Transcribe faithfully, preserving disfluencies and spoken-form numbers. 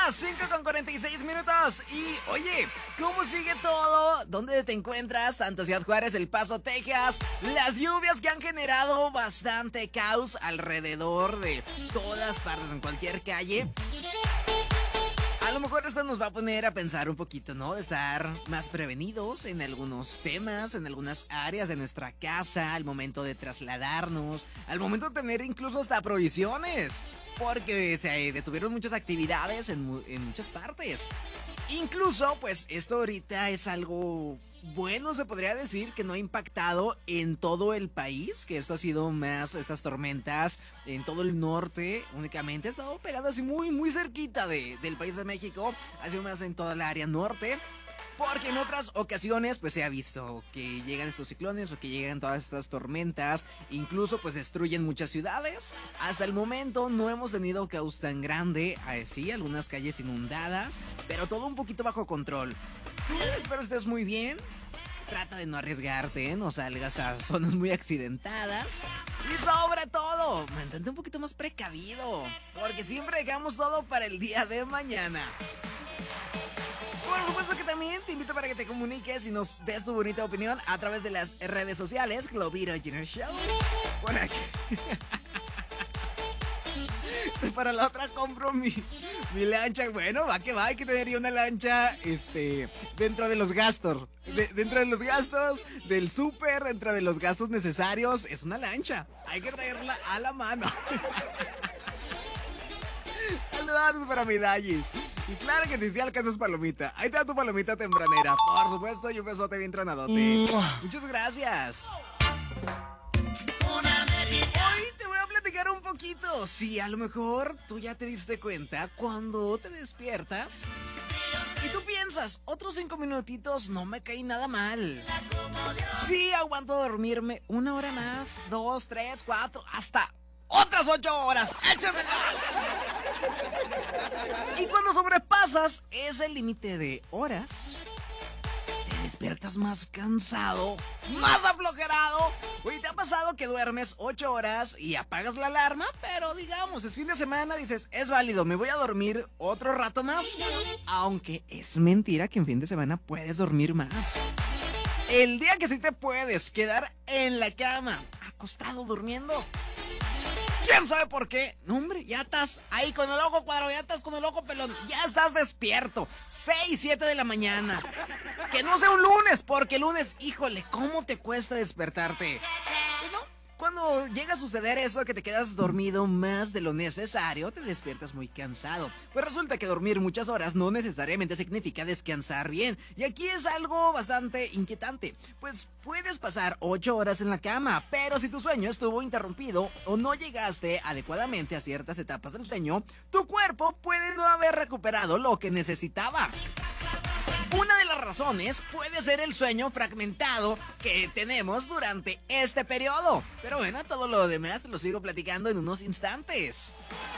las cinco con cuarenta y seis minutos. Y oye, ¿cómo sigue todo? ¿Dónde te encuentras? Tanto Ciudad Juárez, El Paso, Texas. Las lluvias que han generado bastante caos alrededor de todas partes, en cualquier calle. A lo mejor esto nos va a poner a pensar un poquito, ¿no? De estar más prevenidos en algunos temas, en algunas áreas de nuestra casa, al momento de trasladarnos, al momento de tener incluso hasta provisiones, porque se detuvieron muchas actividades en, mu- en muchas partes. Incluso, pues, esto ahorita es algo bueno, se podría decir, que no ha impactado en todo el país, que esto ha sido más, estas tormentas, en todo el norte únicamente, ha estado pegado así muy, muy cerquita de, del país de México, ha sido más en toda la área norte. Porque en otras ocasiones pues se ha visto que llegan estos ciclones o que llegan todas estas tormentas, incluso pues destruyen muchas ciudades. Hasta el momento no hemos tenido caos tan grande, eh, sí, algunas calles inundadas, pero todo un poquito bajo control. Espero estés muy bien. Trata de no arriesgarte, no salgas a zonas muy accidentadas. Y sobre todo, mantente un poquito más precavido, porque siempre dejamos todo para el día de mañana. Por supuesto que también te invito para que te comuniques y nos des tu bonita opinión a través de las redes sociales, Globito Junior Show. Por aquí. Para la otra compro mi, mi lancha. Bueno, va que va, hay que tener una lancha este, dentro de los gastos. De, dentro de los gastos del súper, dentro de los gastos necesarios, es una lancha. Hay que traerla a la mano. Saludos para mi Dallis. Y claro que si sí alcanzas palomita. Ahí te da tu palomita tempranera. Por supuesto, y un besote bien tranadote. Muchas gracias. Hoy te voy a platicar un poquito. Si a lo mejor tú ya te diste cuenta cuando te despiertas y tú piensas, otros cinco minutitos no me cae nada mal. Sí, aguanto dormirme una hora más, dos, tres, cuatro, hasta otras ocho horas. ¡Échamelas! Y cuando sobrepasas ese límite de horas, te despiertas más cansado, más aflojerado. Oye, ¿te ha pasado que duermes ocho horas y apagas la alarma? Pero digamos, es fin de semana, dices, es válido, me voy a dormir otro rato más. Aunque es mentira que en fin de semana puedes dormir más. El día que sí te puedes quedar en la cama, acostado durmiendo, ¿quién sabe por qué? No, hombre, ya estás ahí con el ojo cuadrado, ya estás con el ojo pelón, ya estás despierto. seis, siete de la mañana. Que no sea un lunes, porque el lunes, híjole, ¿cómo te cuesta despertarte? Pues no, cuando llega a suceder eso, que te quedas dormido más de lo necesario, te despiertas muy cansado. Pues resulta que dormir muchas horas no necesariamente significa descansar bien. Y aquí es algo bastante inquietante. Pues puedes pasar ocho horas en la cama, pero si tu sueño estuvo interrumpido o no llegaste adecuadamente a ciertas etapas del sueño, tu cuerpo puede no haber recuperado lo que necesitaba. Una de las razones puede ser el sueño fragmentado que tenemos durante este periodo. Pero bueno, todo lo demás te lo sigo platicando en unos instantes.